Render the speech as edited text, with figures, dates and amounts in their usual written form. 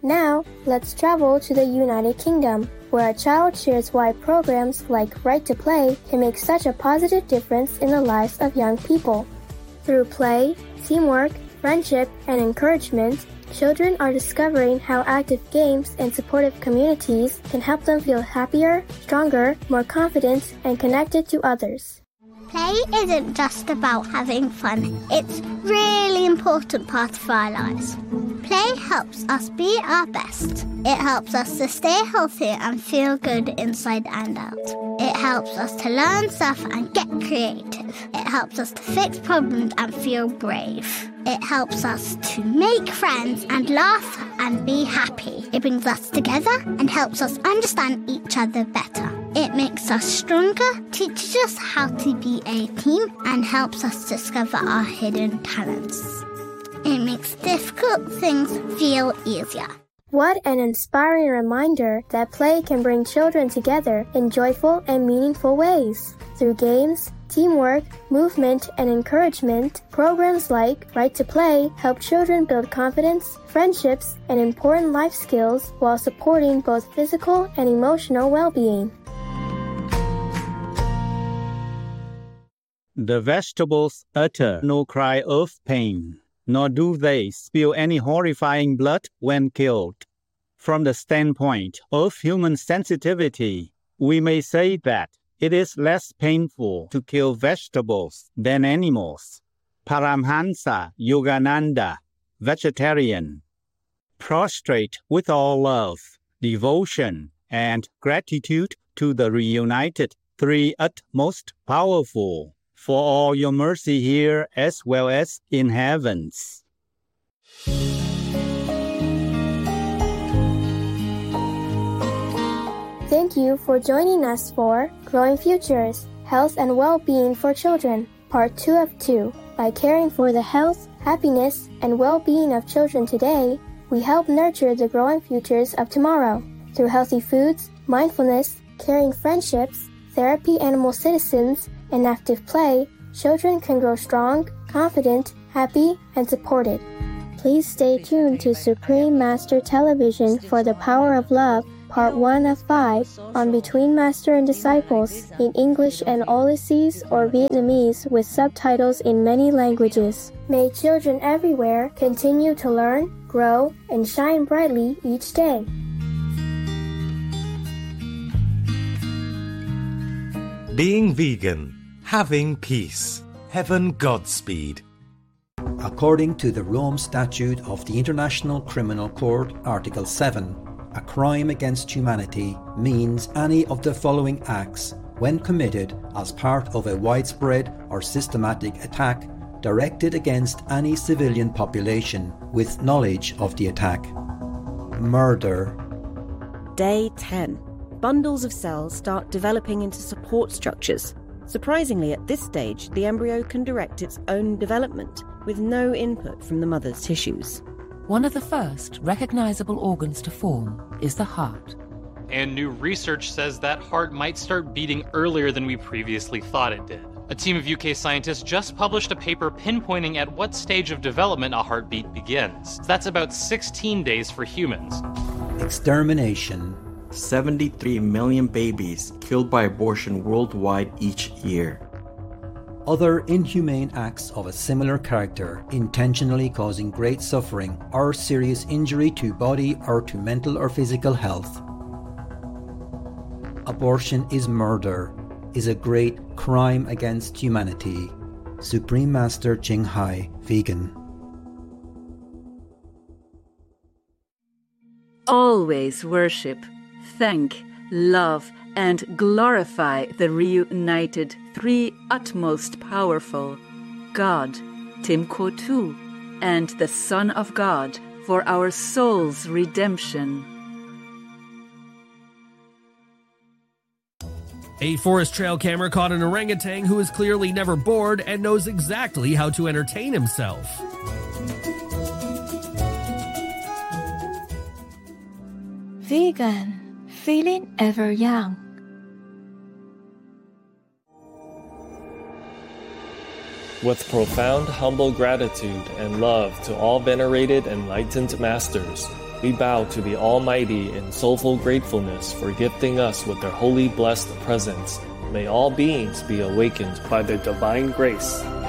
Now, let's travel to the United Kingdom, where a child shares why programs like Right to Play can make such a positive difference in the lives of young people. Through play, teamwork, friendship, and encouragement, children are discovering how active games and supportive communities can help them feel happier, stronger, more confident, and connected to others. Play isn't just about having fun. It's a really important part of our lives. Play helps us be our best. It helps us to stay healthy and feel good inside and out. It helps us to learn stuff and get creative. It helps us to fix problems and feel brave. It helps us to make friends and laugh and be happy. It brings us together and helps us understand each other better. It makes us stronger, teaches us how to be a team, and helps us discover our hidden talents. It makes difficult things feel easier. What an inspiring reminder that play can bring children together in joyful and meaningful ways. Through games, teamwork, movement, and encouragement, programs like Right to Play help children build confidence, friendships, and important life skills while supporting both physical and emotional well-being. The vegetables utter no cry of pain, nor do they spill any horrifying blood when killed. From the standpoint of human sensitivity, we may say that it is less painful to kill vegetables than animals. Paramhansa Yogananda, vegetarian. Prostrate with all love, devotion, and gratitude to the reunited three utmost powerful, for all your mercy here as well as in heavens. Thank you for joining us for Growing Futures, Health and Well-Being for Children, Part 2 of 2. By caring for the health, happiness, and well-being of children today, we help nurture the growing futures of tomorrow. Through healthy foods, mindfulness, caring friendships, therapy animal citizens, and active play, children can grow strong, confident, happy, and supported. Please stay tuned to Supreme Master Television for The Power of Love, Part 1 of 5, on Between Master and Disciples, in English and Ulysses or Vietnamese with subtitles in many languages. May children everywhere continue to learn, grow, and shine brightly each day. Being vegan, having peace, heaven Godspeed. According to the Rome Statute of the International Criminal Court, Article 7, a crime against humanity means any of the following acts when committed as part of a widespread or systematic attack directed against any civilian population with knowledge of the attack. Murder. Day 10. Bundles of cells start developing into support structures. Surprisingly, at this stage, the embryo can direct its own development with no input from the mother's tissues. One of the first recognizable organs to form is the heart. And new research says that heart might start beating earlier than we previously thought it did. A team of UK scientists just published a paper pinpointing at what stage of development a heartbeat begins. That's about 16 days for humans. Extermination. 73 million babies killed by abortion worldwide each year. Other inhumane acts of a similar character, intentionally causing great suffering or serious injury to body or to mental or physical health. Abortion is murder, is a great crime against humanity. Supreme Master Ching Hai, vegan. Always worship, thank, love, and glorify the reunited three utmost powerful, God, Tim Ko-tu, and the Son of God for our soul's redemption. A forest trail camera caught an orangutan who is clearly never bored and knows exactly how to entertain himself. Vegan, feeling ever young. With profound, humble gratitude and love to all venerated enlightened masters, We bow to the Almighty in soulful gratefulness for gifting us with their holy blessed presence. May all beings be awakened by their divine grace